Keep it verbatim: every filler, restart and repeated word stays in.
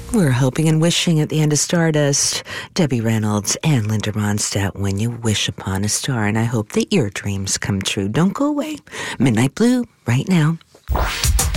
We're hoping and wishing at the end of Stardust, Debbie Reynolds and Linda Ronstadt, When You Wish Upon a Star. And I hope that your dreams come true. Don't go away. Midnight Blue, right now.